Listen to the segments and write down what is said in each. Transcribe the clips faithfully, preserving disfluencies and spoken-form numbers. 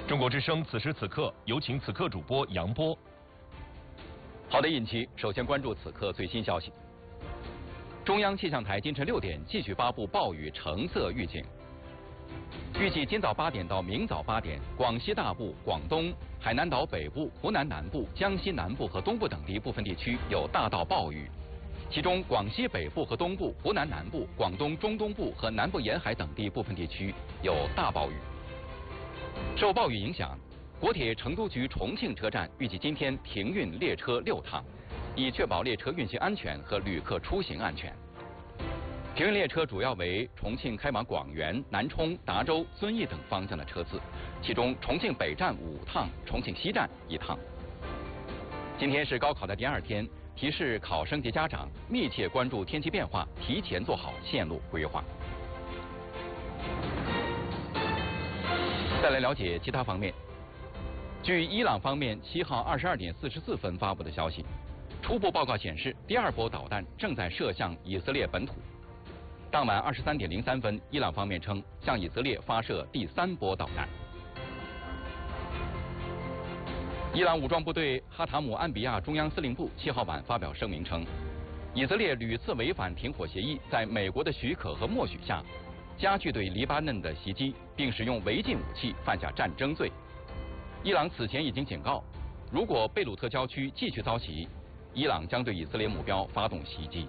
中国之声此时此刻有请此刻主播杨波。 好的，尹奇，首先关注此刻最新消息。中央气象台今晨六点继续发布暴雨橙色预警，预计今早八点到明早八点，广西大部、广东、海南岛北部、湖南南部、江西南部和东部等地部分地区有大到暴雨，其中广西北部和东部、湖南南部、广东中东部和南部沿海等地部分地区有大暴雨。受暴雨影响，国铁成都局重庆车站预计今天停运列车六趟，以确保列车运行安全和旅客出行安全。停运列车主要为重庆开往广元、南充、达州、遵义等方向的车次，其中重庆北站五趟，重庆西站一趟。今天是高考的第二天，提示考生及家长密切关注天气变化，提前做好线路规划。再来了解其他方面。据伊朗方面七号二十二点四十四分发布的消息，初步报告显示，第二波导弹正在射向以色列本土。当晚二十三点零三分，伊朗方面称向以色列发射第三波导弹。伊朗武装部队哈塔姆安比亚中央司令部七号晚发表声明称，以色列屡次违反停火协议，在美国的许可和默许下，加剧对黎巴嫩的袭击，并使用违禁武器，犯下战争罪。伊朗此前已经警告，如果贝鲁特郊区继续遭袭，伊朗将对以色列目标发动袭击。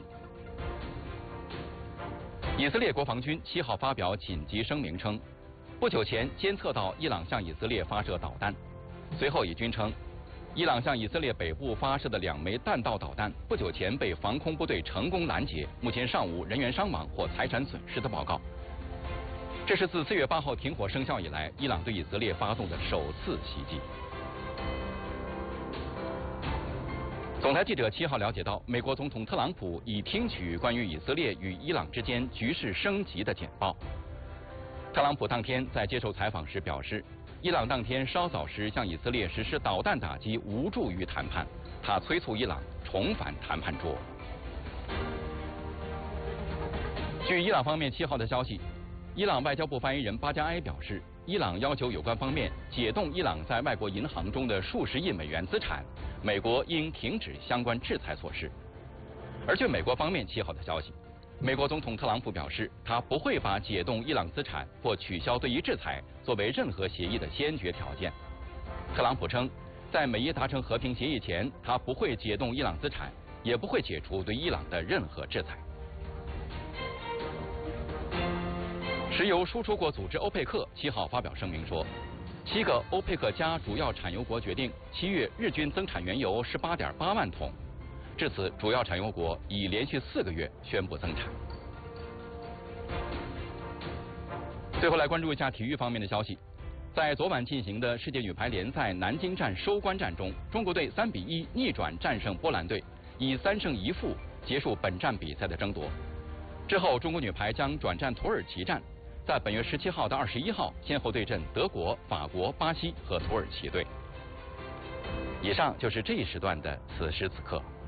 以色列国防军七号发表紧急声明称，不久前监测到伊朗向以色列发射导弹。随后以军称，伊朗向以色列北部发射的两枚弹道导弹不久前被防空部队成功拦截，目前尚无人员伤亡或财产损失的报告。这是自四月八号停火生效以来，伊朗对以色列发动的首次袭击。总台记者七号了解到，美国总统特朗普已听取关于以色列与伊朗之间局势升级的简报。特朗普当天在接受采访时表示，伊朗当天稍早时向以色列实施导弹打击无助于谈判，他催促伊朗重返谈判桌。据伊朗方面七号的消息，伊朗外交部发言人巴加埃表示，伊朗要求有关方面解冻伊朗在外国银行中的数十亿美元资产，美国应停止相关制裁措施。而据美国方面七号的消息，美国总统特朗普表示，他不会把解冻伊朗资产或取消对伊制裁作为任何协议的先决条件。特朗普称，在美伊达成和平协议前，他不会解冻伊朗资产，也不会解除对伊朗的任何制裁。石油输出国组织欧佩克七号发表声明说，七个欧佩克加主要产油国决定七月日均增产原油十八点八万桶。至此，主要产油国已连续四个月宣布增产。最后来关注一下体育方面的消息，在昨晚进行的世界女排联赛南京站收官战中，中国队三比一逆转战胜波兰队，以三胜一负结束本站比赛的争夺。之后，中国女排将转战土耳其站。在本月十七号到二十一号，先后对阵德国、法国、巴西和土耳其队。以上就是这一时段的此时此刻。